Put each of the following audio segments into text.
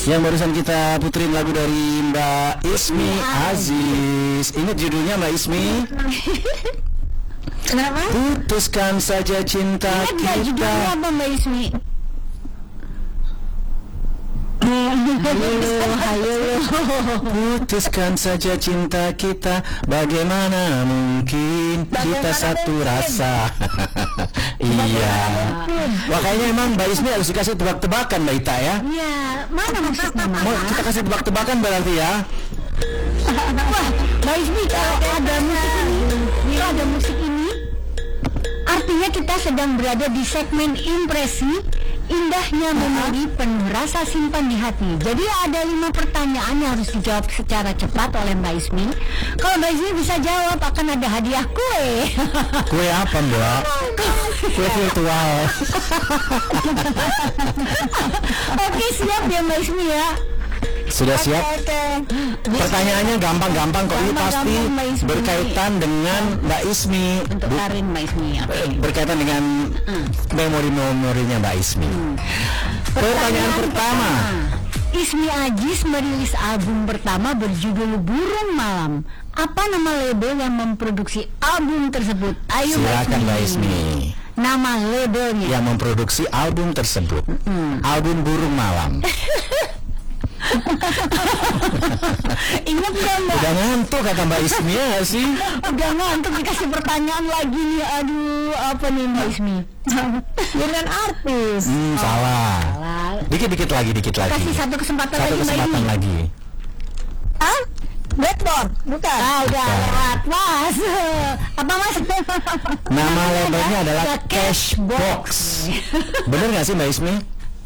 Yang barusan kita puterin lagu dari Mbak Ismi Aziz. Ingat judulnya Mbak Ismi? Kenapa? Putuskan saja cinta Ingat gak kita. judulnya apa Mbak Ismi? Hayo. Putuskan saja cinta kita. Bagaimana mungkin kita satu rasa. Iya. Makanya emang Mbak Ismi harus dikasih tebak-tebakan Mbak Ita ya. Iya, mana maksudnya Mama? Mau kita kasih tebak-tebakan berarti ya. Wah, Mbak Ismi kalau ada musik ini, ada musik ini, artinya kita sedang berada di segmen impresi. Indahnya memori penuh rasa simpan di hati. Jadi ada 5 pertanyaan yang harus dijawab secara cepat oleh Mbak Ismi. Kalau Mbak Ismi bisa jawab akan ada hadiah kue. Kue apa Mbak? Kue virtual. Oke, siap ya Mbak Ismi ya. Sudah siap? Oke. Pertanyaannya gampang-gampang kok. Ini pasti Gampang-gampang, Mbak Ismi. berkaitan dengan Mbak Ismi. Untuk Karin Mbak Ismi. Oke. Berkaitan dengan memori-memorinya Mbak Ismi. Pertanyaan pertama. Ismi Aziz merilis album pertama berjudul Burung Malam. Apa nama label yang memproduksi album tersebut? Ayo Silakan Mbak Ismi. Nama labelnya. Yang memproduksi album tersebut. Album Burung Malam. Ingat gak Mbak? Udah ngantuk kata Mbak Ismi ya nggak sih? Udah ngantuk dikasih pertanyaan lagi nih. Aduh, apa nih Mbak Ismi? Dengan artis. Salah. Salah. Dikit lagi. Kasih satu kesempatan Satu lagi Mbak kesempatan Ismi. lagi. Hah? Blackboard? Bukan. Ah, udah lewat Mas. Apa Mas? Nama labelnya adalah Cashbox. Bener nggak sih Mbak Ismi?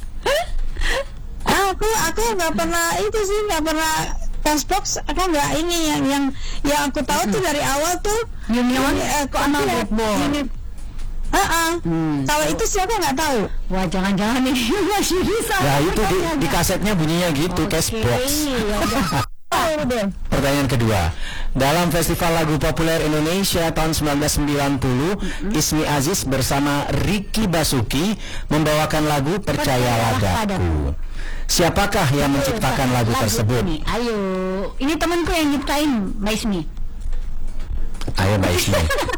Aku nggak pernah itu sih, nggak pernah Cashbox. Aku nggak ini yang aku tahu tuh dari awal tuh Union kok sama Blackboard. Kalau itu siapa nggak tahu. Wah, jangan-jangan ini masih bisa. Ya itu di kasetnya bunyinya gitu, Cashbox. Pertanyaan kedua. Dalam Festival Lagu Populer Indonesia tahun 1990, Ismi Aziz bersama Ricky Basuki membawakan lagu Percayalah Daku. Siapakah yang menciptakan lagu tersebut? Ini, ayo, ini temanku yang nyiptain, Mbak Ismi. Ayo Mbak Ismi.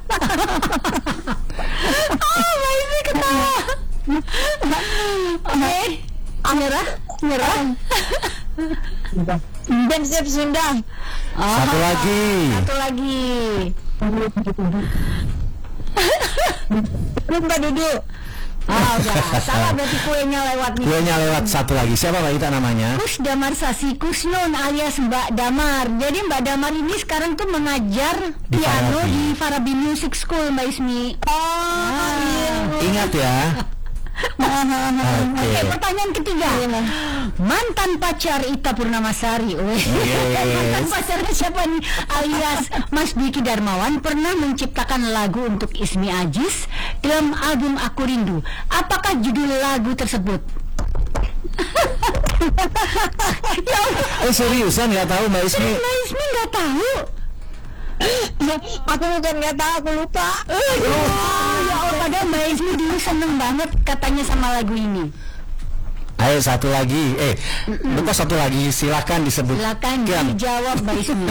Mbak Ismi ketawa. Oke, nyerah. Dan siap sudah. Satu lagi. Lupa duduk. Udah, salah berarti kuenya lewat nih. Kuenya lewat. Satu lagi. Siapa Mbak Ita namanya? Kus Damar Sasi Kusnun alias Mbak Damar. Jadi Mbak Damar ini sekarang tuh mengajar Di piano Farabi. di Farabi Music School Mbak Ismi. Ingat ya. Oke, pertanyaan ketiga. Mantan pacar Ita Purnamasari. Mantan pacarnya siapa nih? Alias Mas Diki Darmawan pernah menciptakan lagu untuk Ismi Aziz dalam album Aku Rindu. Apakah judul lagu tersebut? Ya Allah, Seriusan nggak tahu Mbak Ismi? Mbak Ismi nggak tahu. Aku bukan nggak tahu, aku lupa. Ya Allah, padahal Mbak Ismi dulu seneng banget katanya sama lagu ini. Ayo satu lagi. Bukan satu lagi. Silakan disebut. Silakan dijawab Mbak Ismi.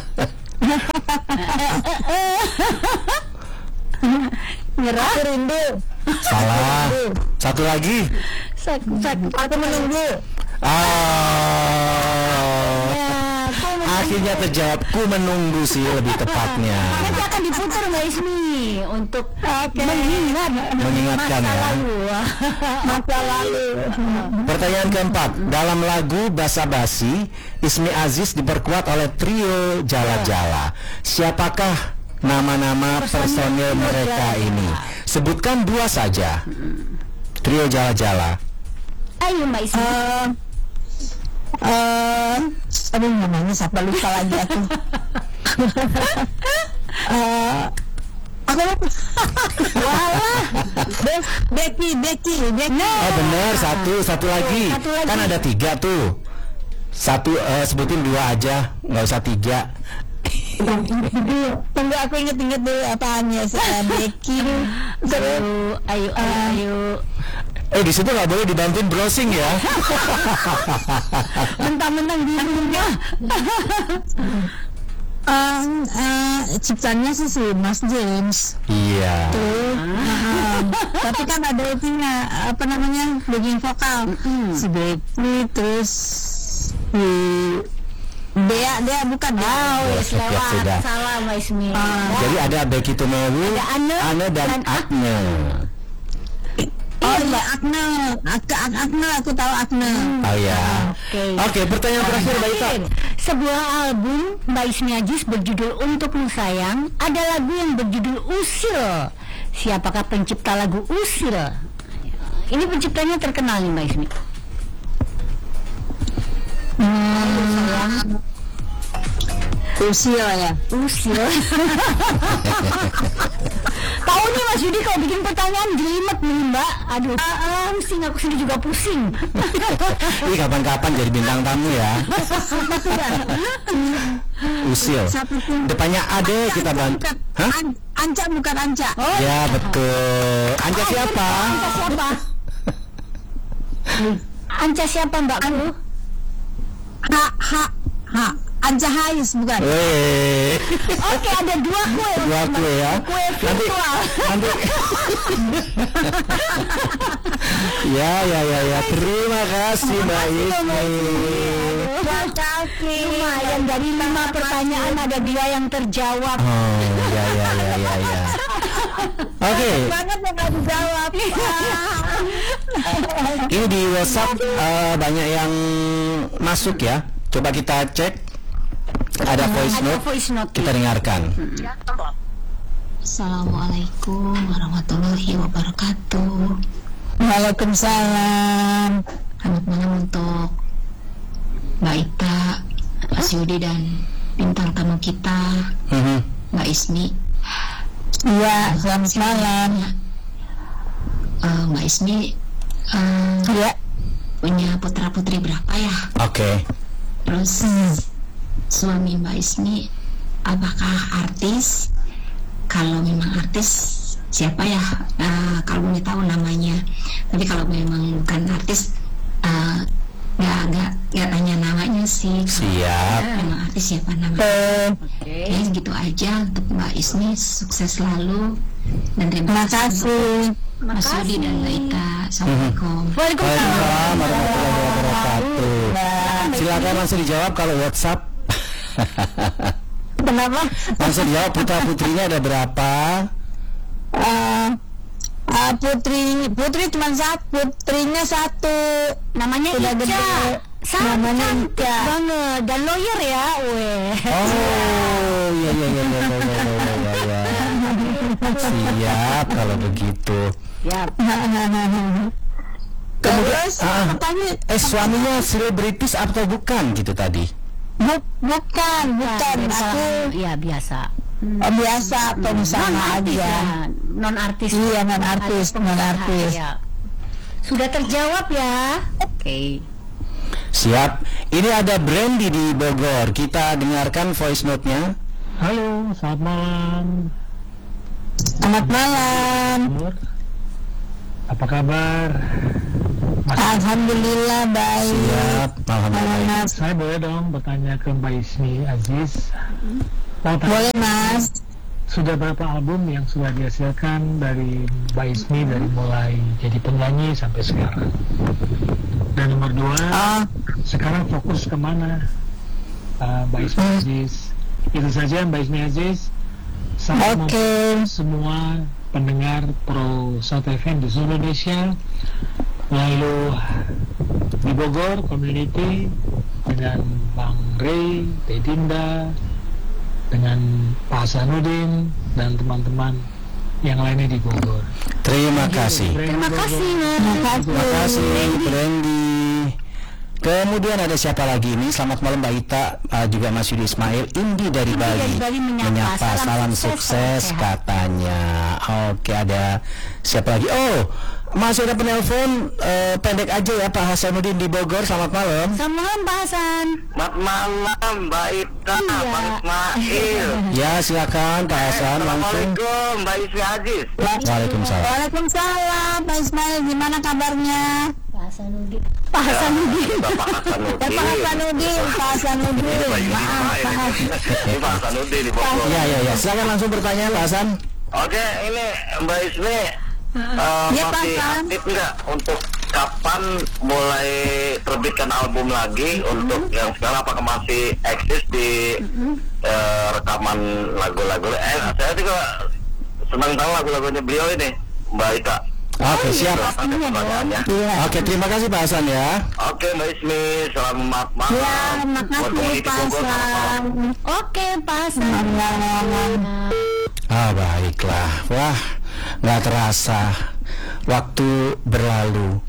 Nyerah. Aku rindu. Salah. Satu lagi. Aku menunggu. Akhirnya terjawab. Ku menunggu sih lebih tepatnya. Nanti akan diputar Mbak Ismi untuk Mengingatkan masa ya. lalu. Masa lalu. Pertanyaan keempat. Dalam lagu Basa Basi, Ismi Aziz diperkuat oleh trio Jala Jala. Siapakah nama-nama personil mereka ini? Sebutkan 2 saja. Trio Jala Jala. Ayo Mbak Ismi. Aduh, namanya siapa, lupa lagi aku. Aku lupa. Walah. Becky. Oh benar, satu lagi. Satu lagi. Kan ada 3 tuh. Sebutin 2 aja, nggak usah 3. Tunggu aku inget-inget dulu apaannya Becky. Terus Ayo. Di situ nggak boleh dibantuin browsing ya. Mentang-mentang di rumah. Ciptanya sih si Mas James. Iya. Tapi kan ada itunya apa namanya backing vokal si Becky, terus si Dea bukan Lewat salah Mbak Ismi. Jadi ada Becky Tumewu, Ane dan Agne. Oh iya, Agne, aku tahu Agne. Oh ya. Oke, pertanyaan terakhir Mbak Ita. Sebuah album Mbak Ismi Aziz berjudul Untukmu Sayang, ada lagu yang berjudul Usil. Siapakah pencipta lagu Usil? Ini penciptanya terkenal nih Mbak Ismi. Usil ya. Usil. Tahu nih Mas Yudi kalau bikin pertanyaan jelimet nih Mbak. Aduh, pusing, aku sendiri juga pusing. Ini kapan-kapan jadi bintang tamu ya. Usil. Depannya Ade kita bantu. Hah? Anca bukan Anca. Ya betul. Anca siapa? Anca siapa Mbakku? Anca Hayes bukan. Oke, ada dua kue. Dua kue ya. Kue virtual. Nanti. Ya. Terima kasih Mbak Ismi. Terima kasih. Lumayan dari 5 pertanyaan ada 2 yang terjawab. Oh, ya. Oke. Banget yang nggak dijawab. Ini di WhatsApp banyak yang masuk ya. Coba kita cek. Ada voice note. Kita dengarkan. Assalamualaikum warahmatullahi wabarakatuh. Waalaikumsalam. Selamat malam untuk Mbak Ita, Mas Yudi dan bintang tamu kita Mbak Ismi. Iya, selamat malam. Mbak Ismi punya putra putri berapa ya? Oke. Terus suami Mbak Ismi apakah artis? Kalau memang artis siapa ya? Kalau boleh tahu namanya. Tapi kalau memang bukan artis nggak tanya namanya sih. Siap. Memang artis siapa namanya? Ya gitu aja untuk Mbak Ismi, sukses selalu dan terima kasih Mas Yudi dan Mbak Ita. Assalamualaikum. Waalaikumsalam warahmatullahi wabarakatuh. Silakan langsung dijawab kalau WhatsApp. Kenapa? Langsung dijawab putra putrinya ada berapa? Putri cuma satu, putrinya satu. Namanya Udah Ica. gede. Namanya Cantik Ica. banget dan lawyer ya, Oh, iya. Siap kalau begitu. Siap. Terus Kemudian, suaminya selebritis atau bukan gitu tadi? bukan. Aku Iya biasa. biasa pengusaha aja. Non artis. Iya, non artis. Ya. Sudah terjawab ya. Oke. Siap. Ini ada Brandy di Bogor. Kita dengarkan voice note-nya. Halo, selamat malam. Selamat malam. Apa kabar? Alhamdulillah baik. Siap. Alhamdulillah. Saya boleh dong bertanya ke Mbak Ismi Aziz. Boleh Mas. Sudah berapa album yang sudah dihasilkan dari Mbak Ismi dari mulai jadi penyanyi sampai sekarang? Dan nomor 2, sekarang fokus kemana Mbak Ismi Aziz? Itu saja Mbak Ismi Aziz. Saya mau semua pendengar Pro South FM di seluruh Indonesia, lalu di Bogor community dengan Bang Ray, Teh Dinda, dengan Pak Hasanuddin dan teman-teman yang lainnya di Bogor. Terima kasih. Terima kasih. Terima kasih Brandy. Kemudian ada siapa lagi ini? Selamat malam Mbak Ita, juga Mas Yudi Ismail. Indi dari Bali menyapa. Salam sukses katanya. Oke, ada siapa lagi? Oh, Masih ada penelpon, pendek aja ya, Pak Hasanuddin di Bogor. Selamat malam. Selamat malam Pak Hasan. Selamat malam Mbak Ita, Iya. Pak Ismail. Ya silakan Pak Hasan langsung. Assalamualaikum Mbak Ismi Aziz. Waalaikumsalam. Waalaikumsalam, Pak Ismail, gimana kabarnya? Pak Hasanuddin. Pak Hasanuddin. Bapak Hasanuddin. Pak Hasanuddin, Pak Hasanuddin. Maaf, ini Pak Hasanuddin di Bogor. Ya, silakan langsung bertanya Pak Hasan. Oke, ini Mbak Ismi Ya, Pak masih Hasan. aktif nggak untuk kapan mulai terbitkan album lagi untuk yang sekarang, apakah masih eksis di rekaman lagu-lagu? Saya juga senang tahu lagu-lagunya beliau ini, Mbak Ita. Oke, siap. Ada pertanyaannya. Oke, terima kasih Pak Hasan ya. Oke Mbak Ismi, selamat malam. Ya, makasih Pak Hasan. Oke Pak Hasan. Baiklah. Wah, nggak terasa waktu berlalu.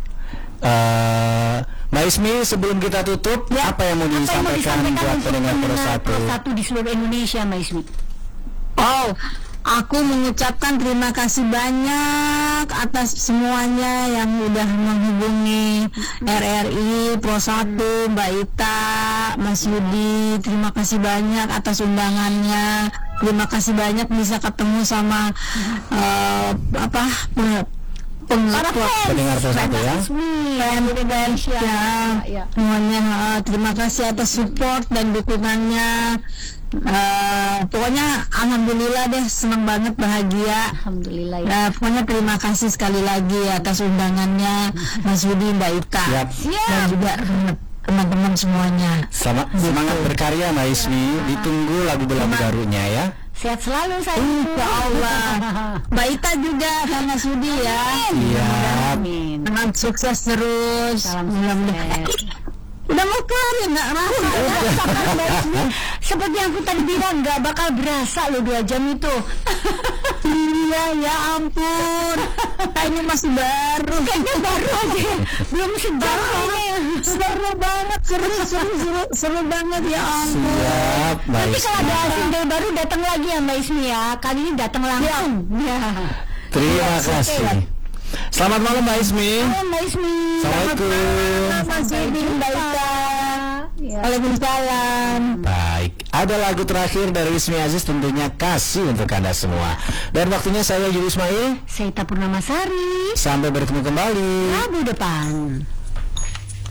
Mbak Ismi, sebelum kita tutup, apa yang mau disampaikan buat pendengar Pro 1 di seluruh Indonesia, Mbak Ismi? Oh, aku mengucapkan terima kasih banyak atas semuanya yang udah menghubungi RRI Pro 1, Mbak Ita, Mas Yudi. Terima kasih banyak atas undangannya. Terima kasih banyak bisa ketemu sama pendengar Pro 1 ya. Indonesia. Ya. Semuanya terima kasih atas support dan dukungannya. Pokoknya alhamdulillah deh, senang banget, bahagia. Alhamdulillah ya. Pokoknya terima kasih sekali lagi atas undangannya Mas Yudi, Mbak Ita, dan juga teman-teman semuanya. Semangat berkarya Mbak Ismi. Ditunggu lagu-lagu barunya ya. Sehat selalu saya. Insya Allah. Mbak Ita juga sama Mas Yudi ya. Iya. Amin. Dengan sukses terus. Salam Mudah-mudahan. sukses. Udah mau kelar ya, nggak rasa ya? Seperti yang aku tadi bilang, nggak bakal berasa loh 2 jam itu. Iya, ya ampun. Kayaknya masih baru. Kayaknya baru aja, belum sejam ini. Seru banget, seru banget ya ampun. Siap, Mbak Nanti kalau Ismi. ada single baru datang lagi ya Mbak Ismi ya. Kali ini datang langsung. Ya. Terima kasih. Selamat malam Mbak Ismi. Halo Mbak Ismi. Assalamualaikum. Mas Yudi, Mbak Ita. Ya. Waalaikumsalam. Baik, ada lagu terakhir dari Ismi Aziz, tentunya Kasih untuk Anda semua. Dan waktunya saya Yudi Ismail. Saya Ita Purnamasari. Sampai bertemu kembali. Rabu depan.